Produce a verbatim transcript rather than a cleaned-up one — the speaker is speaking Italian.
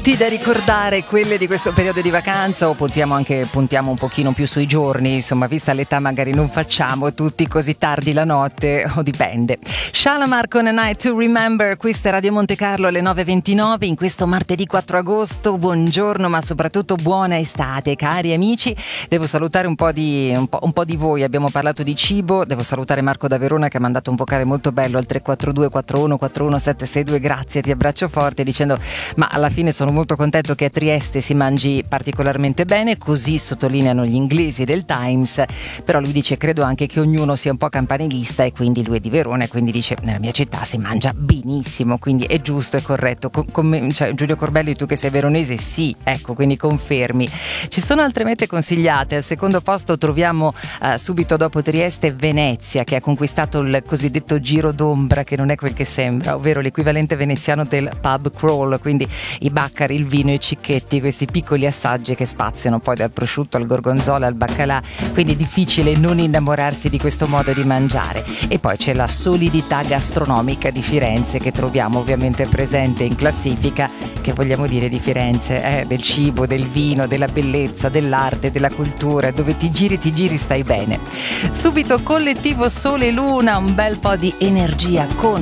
tutti da ricordare, quelle di questo periodo di vacanza, o puntiamo anche puntiamo un pochino più sui giorni, insomma, vista l'età magari non facciamo tutti così tardi la notte, o dipende. Shalamar con A Night to Remember, questa è Radio Monte Carlo alle nove e ventinove in questo martedì quattro agosto. Buongiorno, ma soprattutto buona estate, cari amici. Devo salutare un po' di un po', un po' di voi, abbiamo parlato di cibo, devo salutare Marco da Verona che ha mandato un vocale molto bello al tre quattro due quattro uno quattro uno sette sei due, grazie, ti abbraccio forte, dicendo ma alla fine sono molto contento che a Trieste si mangi particolarmente bene, così sottolineano gli inglesi del Times, però lui dice credo anche che ognuno sia un po' campanilista, e quindi lui è di Verona e quindi dice nella mia città si mangia benissimo, quindi è giusto, è corretto. Com- com- cioè, Giulio Corbelli, tu che sei veronese, sì, ecco, quindi confermi. Ci sono altre mete consigliate. Al secondo posto troviamo uh, subito dopo Trieste Venezia, che ha conquistato il cosiddetto giro d'ombra, che non è quel che sembra, ovvero l'equivalente veneziano del pub crawl, quindi i baccari, il vino e i cicchetti, questi piccoli assaggi che spaziano poi dal prosciutto al gorgonzola al baccalà, quindi è difficile non innamorarsi di questo modo di mangiare. E poi c'è la solidità gastronomica di Firenze, che troviamo ovviamente presente in classifica, che vogliamo dire di Firenze, eh, del cibo, del vino, della bellezza, dell'arte, della cultura, dove ti giri ti giri stai bene. Subito Collettivo Sole e Luna, un bel po' di energia con